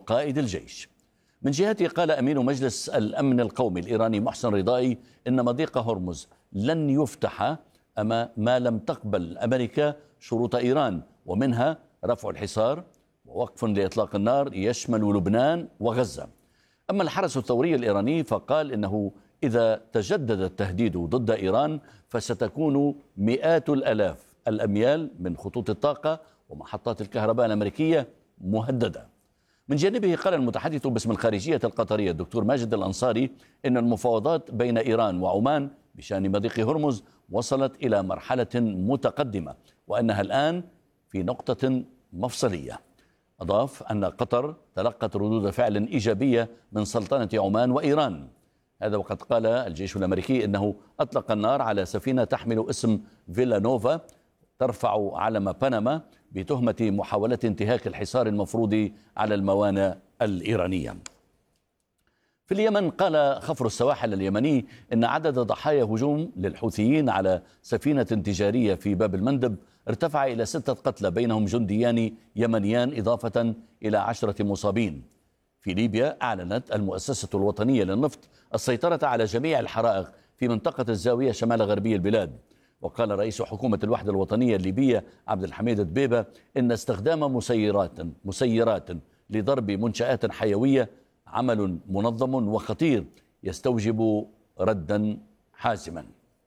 وقائد الجيش. من جهته قال أمين مجلس الأمن القومي الإيراني محسن رضائي إن مضيق هرمز لن يفتح ما لم تقبل أمريكا شروط إيران، ومنها رفع الحصار ووقف لإطلاق النار يشمل لبنان وغزة. أما الحرس الثوري الإيراني فقال إنه إذا تجدد التهديد ضد إيران فستكون مئات الآلاف الأميال من خطوط الطاقة ومحطات الكهرباء الأمريكية مهددة. من جانبه قال المتحدث باسم الخارجية القطرية الدكتور ماجد الأنصاري إن المفاوضات بين إيران وعمان بشأن مضيق هرمز وصلت إلى مرحلة متقدمة وأنها الآن في نقطة مفصلية. أضاف أن قطر تلقت ردود فعل إيجابية من سلطنة عمان وإيران. هذا وقد قال الجيش الأمريكي إنه أطلق النار على سفينة تحمل اسم فيلا نوفا ترفع علم بنما بتهمة محاولة انتهاك الحصار المفروض على الموانئ الإيرانية. في اليمن قال خفر السواحل اليمني إن عدد ضحايا هجوم للحوثيين على سفينة تجارية في باب المندب ارتفع إلى 6 قتلى بينهم جنديان يمنيان إضافة إلى 10 مصابين. في ليبيا أعلنت المؤسسة الوطنية للنفط السيطرة على جميع الحرائق في منطقة الزاوية شمال غربي البلاد. وقال رئيس حكومة الوحدة الوطنية الليبية عبد الحميد دبيبة إن استخدام مسيرات لضرب منشآت حيوية عمل منظم وخطير يستوجب ردا حاسما.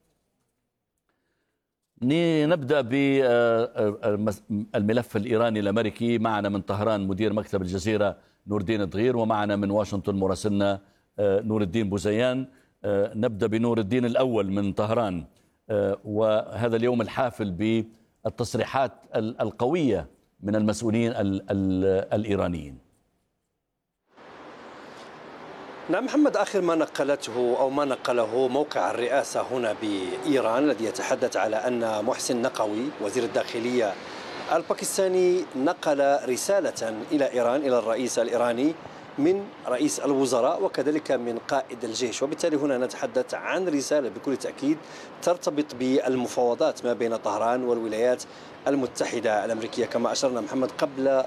نبدأ بالملف الإيراني الأمريكي. معنا من طهران مدير مكتب الجزيرة نور الدين الدغير، ومعنا من واشنطن مراسلنا نور الدين بوزيان. نبدأ بنور الدين الأول من طهران، وهذا اليوم الحافل بالتصريحات القوية من المسؤولين الإيرانيين. نعم محمد، آخر ما نقلته أو ما نقله موقع الرئاسة هنا بإيران الذي يتحدث على أن محسن نقوي وزير الداخلية الباكستاني نقل رسالة إلى إيران، إلى الرئيس الإيراني من رئيس الوزراء وكذلك من قائد الجيش. وبالتالي هنا نتحدث عن رسالة بكل تأكيد ترتبط بالمفاوضات ما بين طهران والولايات المتحدة الأمريكية، كما أشرنا محمد قبل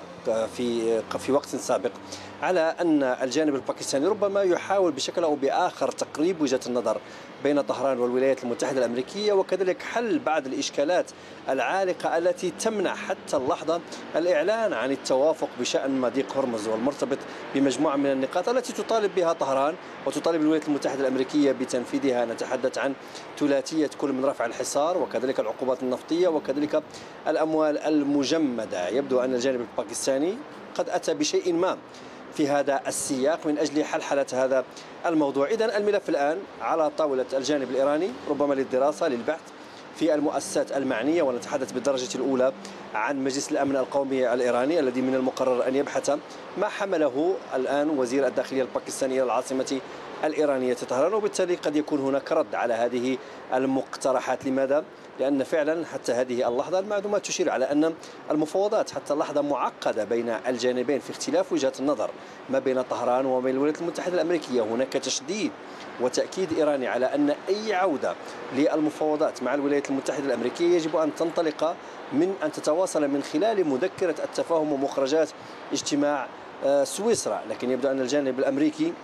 في وقت سابق على أن الجانب الباكستاني ربما يحاول بشكل أو بآخر تقريب وجهة النظر بين طهران والولايات المتحدة الأمريكية، وكذلك حل بعض الإشكالات العالقة التي تمنع حتى اللحظة الإعلان عن التوافق بشأن مضيق هرمز والمرتبط بمجموعة من النقاط التي تطالب بها طهران وتطالب الولايات المتحدة الأمريكية بتنفيذها. نتحدث عن ثلاثية كل من رفع الحصار وكذلك العقوبات النفطية وكذلك الأموال المجمدة. يبدو أن الجانب الباكستاني قد أتى بشيء ما في هذا السياق من أجل حلحلة هذا الموضوع. إذن الملف الآن على طاولة الجانب الإيراني ربما للدراسة للبحث في المؤسسات المعنية، ونتحدث بالدرجة الأولى عن مجلس الأمن القومي الإيراني الذي من المقرر أن يبحث ما حمله الآن وزير الداخلية الباكستاني إلى العاصمة الإيرانية طهران، وبالتالي قد يكون هناك رد على هذه المقترحات. لماذا؟ لأن فعلا حتى هذه اللحظة المعلومات تشير على أن المفاوضات حتى اللحظة معقدة بين الجانبين في اختلاف وجهات النظر ما بين طهران وما بين الولايات المتحدة الأمريكية. هناك تشديد وتأكيد إيراني على أن أي عودة للمفاوضات مع الولايات المتحدة الأمريكية يجب أن تنطلق من أن تتواصل من خلال مذكرة التفاهم ومخرجات اجتماع سويسرا. لكن يبدو أن الجانب الأمريكي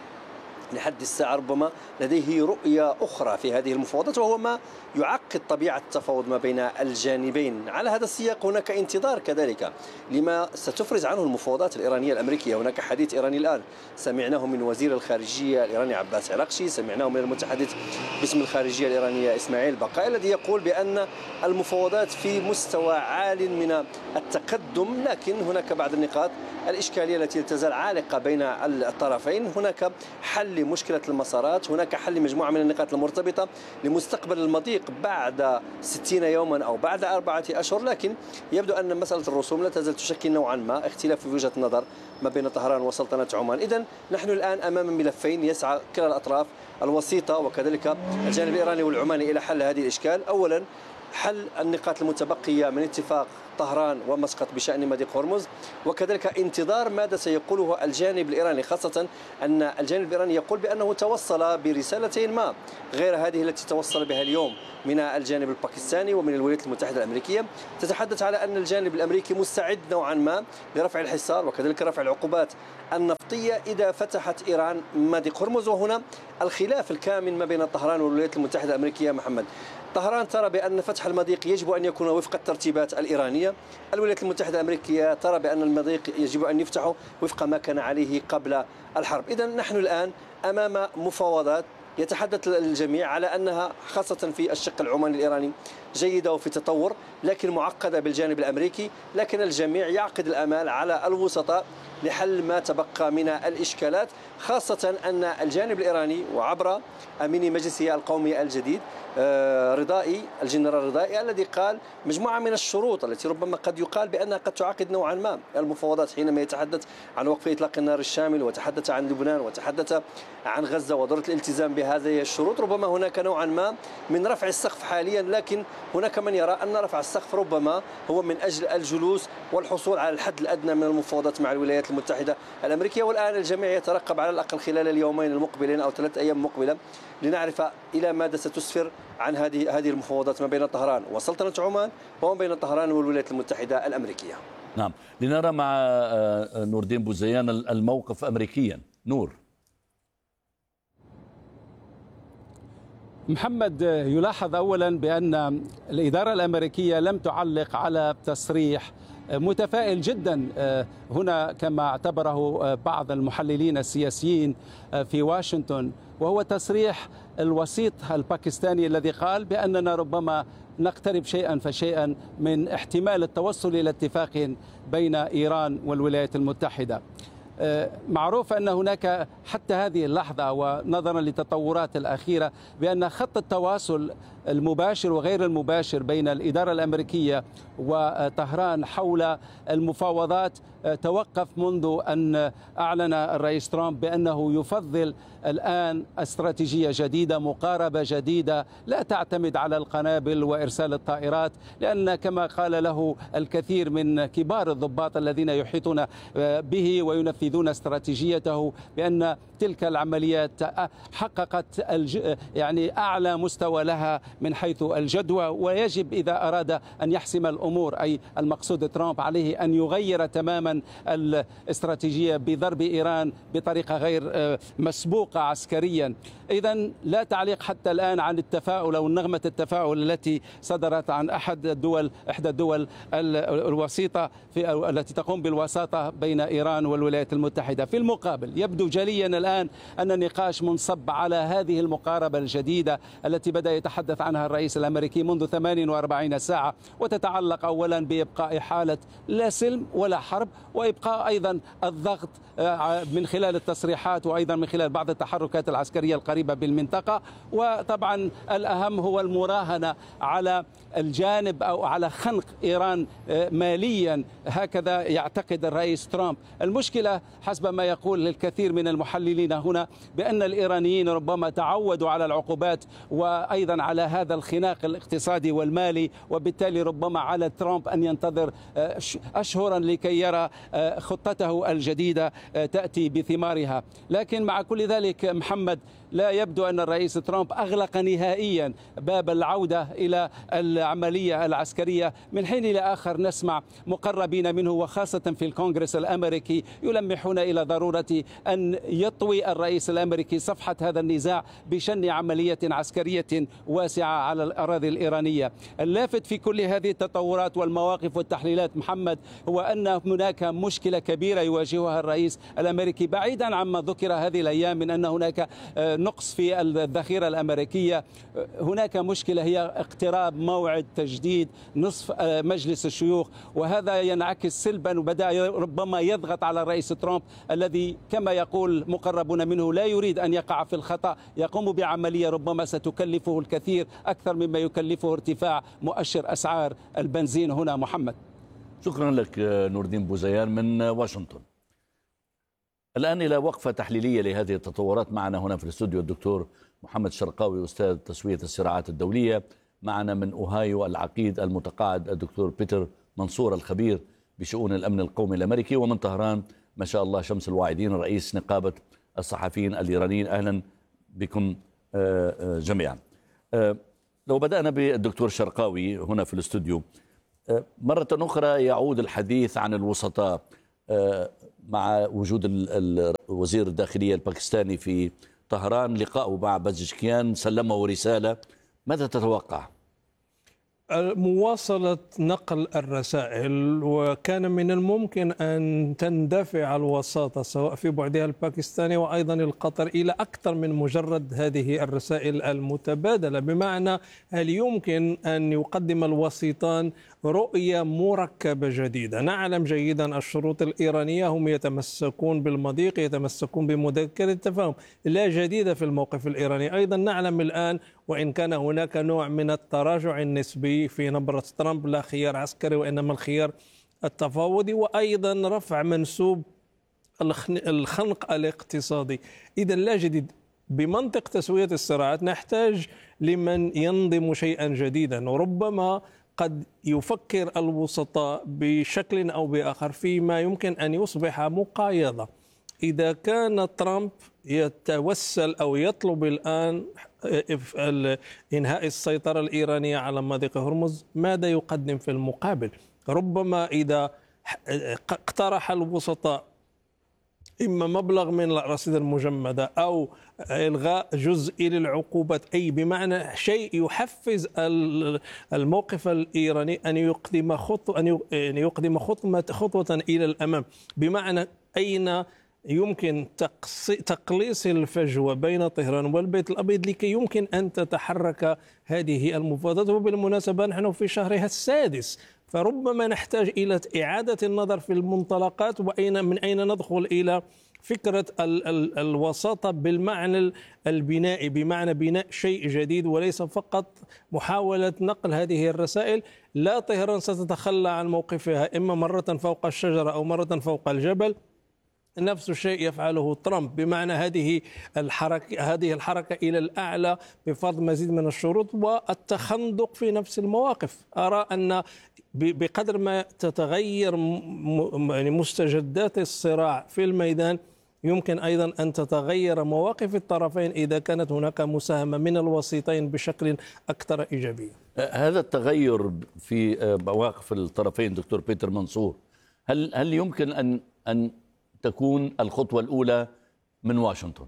لحد الساعة ربما لديه رؤية أخرى في هذه المفاوضات، وهو ما يعقد طبيعة التفاوض ما بين الجانبين. على هذا السياق هناك انتظار كذلك لما ستفرز عنه المفاوضات الإيرانية الأمريكية. هناك حديث إيراني الآن سمعناه من وزير الخارجية الإيراني عباس عراقشي، سمعناه من المتحدث باسم الخارجية الإيرانية إسماعيل بقاء الذي يقول بأن المفاوضات في مستوى عال من التقدم، لكن هناك بعض النقاط الإشكالية التي تزال عالقة بين الطرفين. هناك حل مشكلة المسارات، هناك حل مجموعة من النقاط المرتبطة لمستقبل المضيق بعد 60 يوما أو بعد 4 أشهر، لكن يبدو أن مسألة الرسوم لا تزال تشكل نوعا ما اختلاف في وجهة النظر ما بين طهران وسلطنة عمان. إذن نحن الآن أمام ملفين يسعى كلا الأطراف الوسيطة وكذلك الجانب الإيراني والعماني إلى حل هذه الإشكال. أولا حل النقاط المتبقية من اتفاق طهران ومسقط بشأن مضيق هرمز، وكذلك انتظار ماذا سيقوله الجانب الإيراني، خاصة أن الجانب الإيراني يقول بأنه توصل برسالتين ما غير هذه التي توصل بها اليوم من الجانب الباكستاني ومن الولايات المتحدة الأمريكية، تتحدث على أن الجانب الأمريكي مستعد نوعا ما لرفع الحصار وكذلك رفع العقوبات النفطية إذا فتحت إيران مضيق هرمز. وهنا الخلاف الكامن ما بين طهران والولايات المتحدة الأمريكية محمد. طهران ترى بأن فتح المضيق يجب أن يكون وفق الترتيبات الإيرانية، الولايات المتحدة الأمريكية ترى بأن المضيق يجب أن يفتح وفق ما كان عليه قبل الحرب. إذا نحن الآن أمام مفاوضات يتحدث الجميع على أنها خاصة في الشق العماني الإيراني جيدة وفي تطور، لكن معقدة بالجانب الأمريكي، لكن الجميع يعقد الآمال على الوسطاء لحل ما تبقى من الإشكالات، خاصة أن الجانب الإيراني وعبر أمين مجلسه القومي الجديد رضائي، الجنرال رضائي، الذي قال مجموعة من الشروط التي ربما قد يقال بأنها قد تعقد نوعا ما المفاوضات، حينما يتحدث عن وقف إطلاق النار الشامل وتحدث عن لبنان وتحدث عن غزة وضرورة الالتزام بهذه الشروط. ربما هناك نوعا ما من رفع السقف حاليا، لكن هناك من يرى أن رفع السقف ربما هو من أجل الجلوس والحصول على الحد الأدنى من المفاوضات مع الولايات المتحدة الأمريكية. والآن الجميع يترقب على الأقل خلال اليومين المقبلين أو 3 أيام مقبلة لنعرف إلى ماذا ستسفر عن هذه المفاوضات ما بين طهران وسلطنة عمان وما بين طهران والولايات المتحدة الأمريكية. نعم، لنرى مع نور الدين بوزيان الموقف أمريكيا. نور. محمد، يلاحظ أولا بأن الإدارة الأمريكية لم تعلق على تصريح متفائل جدا هنا كما اعتبره بعض المحللين السياسيين في واشنطن، وهو تصريح الوسيط الباكستاني الذي قال بأننا ربما نقترب شيئا فشيئا من احتمال التوصل إلى اتفاق بين إيران والولايات المتحدة. معروف أن هناك حتى هذه اللحظة ونظرا للتطورات الأخيرة بأن خط التواصل المباشر وغير المباشر بين الإدارة الأمريكية وطهران حول المفاوضات توقف منذ أن أعلن الرئيس ترامب بأنه يفضل الآن استراتيجية جديدة، مقاربة جديدة لا تعتمد على القنابل وإرسال الطائرات، لأن كما قال له الكثير من كبار الضباط الذين يحيطون به وينفذون استراتيجيته بأن تلك العمليات حققت يعني أعلى مستوى لها من حيث الجدوى، ويجب إذا أراد أن يحسم الأمور أي المقصود ترامب عليه أن يغير تماما الاستراتيجية بضرب إيران بطريقة غير مسبوقة عسكريا. إذن لا تعليق حتى الآن عن التفاؤل أو نغمة التفاؤل التي صدرت عن إحدى الدول الوسيطة التي تقوم بالوساطة بين إيران والولايات المتحدة. في المقابل يبدو جليا الآن أن النقاش منصب على هذه المقاربة الجديدة التي بدأ يتحدث عنها الرئيس الأمريكي منذ 48 ساعة، وتتعلق أولا بإبقاء حالة لا سلم ولا حرب، وإبقاء أيضا الضغط من خلال التصريحات وأيضا من خلال بعض التحركات العسكرية القريبة بالمنطقة، وطبعا الأهم هو المراهنة على الجانب أو على خنق إيران ماليا، هكذا يعتقد الرئيس ترامب. المشكلة حسب ما يقول الكثير من المحللين هنا بأن الإيرانيين ربما تعودوا على العقوبات وأيضا على هذا الخناق الاقتصادي والمالي، وبالتالي ربما على ترامب أن ينتظر أشهرا لكي يرى خطته الجديدة تأتي بثمارها. لكن مع كل ذلك محمد، لا يبدو أن الرئيس ترامب أغلق نهائيا باب العودة إلى العملية العسكرية. من حين إلى آخر نسمع مقربين منه وخاصة في الكونغرس الأمريكي يلمحون إلى ضرورة أن يطوي الرئيس الأمريكي صفحة هذا النزاع بشن عملية عسكرية واسعة على الأراضي الإيرانية. اللافت في كل هذه التطورات والمواقف والتحليلات محمد هو أن هناك مشكلة كبيرة يواجهها الرئيس الأمريكي، بعيدا عما ذكر هذه الأيام من أن هناك نقص في الذخيرة الأمريكية. هناك مشكلة هي اقتراب موعد تجديد نصف مجلس الشيوخ، وهذا ينعكس سلبا وبدأ ربما يضغط على الرئيس ترامب الذي كما يقول مقربون منه لا يريد أن يقع في الخطأ، يقوم بعملية ربما ستكلفه الكثير أكثر مما يكلفه ارتفاع مؤشر أسعار البنزين هنا. محمد، شكرا لك نور الدين بوزيان من واشنطن. الآن إلى وقفة تحليلية لهذه التطورات. معنا هنا في الاستوديو الدكتور محمد شرقاوي أستاذ تسوية الصراعات الدولية، معنا من أوهايو العقيد المتقاعد الدكتور بيتر منصور الخبير بشؤون الأمن القومي الأمريكي، ومن طهران ما شاء الله شمس الواعدين رئيس نقابة الصحفيين الإيرانيين. أهلا بكم جميعا. لو بدأنا بالدكتور شرقاوي هنا في الاستوديو، مرة أخرى يعود الحديث عن الوسطاء مع وجود وزير الداخلية الباكستاني في طهران، لقاءه مع بزشكيان سلمه رسالة، ماذا تتوقع؟ مواصلة نقل الرسائل، وكان من الممكن أن تندفع الوساطة سواء في بعدها الباكستاني وأيضا القطر إلى أكثر من مجرد هذه الرسائل المتبادلة، بمعنى هل يمكن أن يقدم الوسيطان رؤية مركبة جديدة؟ نعلم جيدا الشروط الإيرانية هم يتمسكون بالمضيق، يتمسكون بمذكرة التفاهم، لا جديد في الموقف الإيراني. أيضا نعلم الآن وإن كان هناك نوع من التراجع النسبي في نبرة ترامب، لا خيار عسكري وإنما الخيار التفاوضي، وأيضا رفع منسوب الخنق الاقتصادي. إذا لا جديد. بمنطق تسوية الصراعات نحتاج لمن ينظم شيئا جديدا، وربما قد يفكر الوسطاء بشكل أو بآخر فيما يمكن أن يصبح مقايضة. إذا كان ترامب يتوسل أو يطلب الآن إنهاء السيطرة الإيرانية على مضيق هرمز، ماذا يقدم في المقابل؟ ربما إذا اقترح الوسطاء إما مبلغ من الرصيد المجمدة أو إلغاء جزء للعقوبات، أي بمعنى شيء يحفز الموقف الإيراني أن يقدم خطوة إلى الأمام، بمعنى أين يمكن تقليص الفجوة بين طهران والبيت الأبيض لكي يمكن أن تتحرك هذه المفاوضات. وبالمناسبة نحن في شهرها السادس، فربما نحتاج إلى إعادة النظر في المنطلقات من أين ندخل إلى فكرة الوساطة بالمعنى البنائي، بمعنى بناء شيء جديد وليس فقط محاولة نقل هذه الرسائل. لا طهران ستتخلى عن موقفها إما مرة فوق الشجرة أو مرة فوق الجبل. نفس الشيء يفعله ترامب، بمعنى هذه الحركة إلى الأعلى بفرض مزيد من الشروط والتخندق في نفس المواقف. أرى أن بقدر ما تتغير مستجدات الصراع في الميدان يمكن أيضا أن تتغير مواقف الطرفين إذا كانت هناك مساهمة من الوسيطين بشكل أكثر إيجابية. هذا التغير في مواقف الطرفين دكتور بيتر منصور، هل يمكن أن تكون الخطوة الأولى من واشنطن؟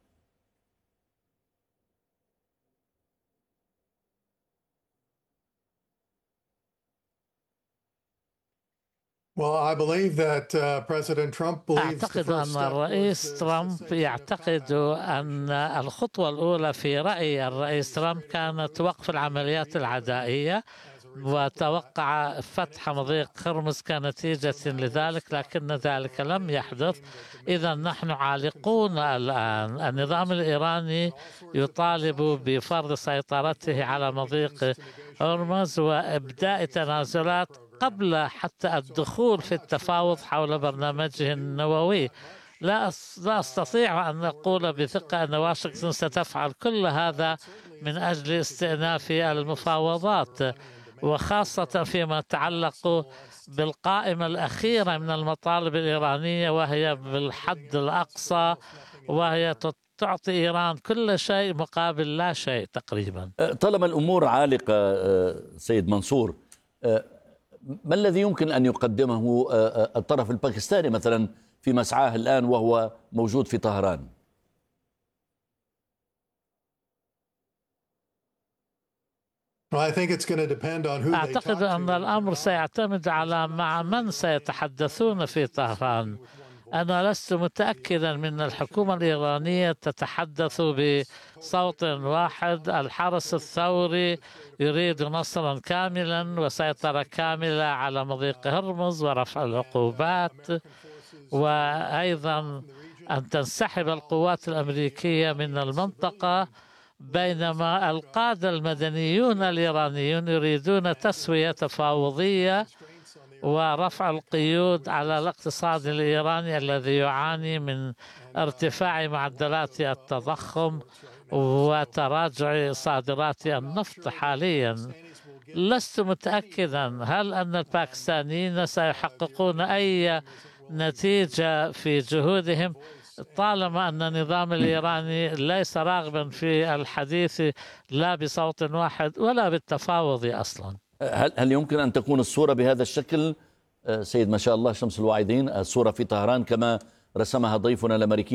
أعتقد أن الرئيس ترامب يعتقد أن الخطوة الأولى في رأي الرئيس ترامب كانت وقف العمليات العدائية، وتوقع فتح مضيق هرمز كنتيجة لذلك، لكن ذلك لم يحدث. إذا نحن عالقون الآن. النظام الإيراني يطالب بفرض سيطرته على مضيق هرمز وإبداء تنازلات قبل حتى الدخول في التفاوض حول برنامجه النووي. لا أستطيع أن أقول بثقة أن واشنطن ستفعل كل هذا من أجل استئناف المفاوضات، وخاصة فيما يتعلق بالقائمة الأخيرة من المطالب الإيرانية، وهي بالحد الأقصى، وهي تعطي إيران كل شيء مقابل لا شيء تقريبا. طالما الأمور عالقة سيد منصور، ما الذي يمكن أن يقدمه الطرف الباكستاني مثلا في مسعاه الآن وهو موجود في طهران؟ أعتقد أن الأمر سيعتمد على مع من سيتحدثون في طهران. أنا لست متأكدا من الحكومة الإيرانية تتحدث بصوت واحد. الحرس الثوري يريد نصرا كاملا وسيطرة كاملة على مضيق هرمز ورفع العقوبات، وأيضا أن تنسحب القوات الأمريكية من المنطقة، بينما القادة المدنيون الإيرانيون يريدون تسوية تفاوضية ورفع القيود على الاقتصاد الإيراني الذي يعاني من ارتفاع معدلات التضخم وتراجع صادرات النفط حاليا. لست متأكدا هل أن الباكستانيين سيحققون أي نتيجة في جهودهم طالما أن النظام الإيراني ليس راغبا في الحديث لا بصوت واحد ولا بالتفاوض أصلا. هل يمكن أن تكون الصورة بهذا الشكل سيد ما شاء الله شمس الواعدين، الصورة في طهران كما رسمها ضيفنا الأمريكي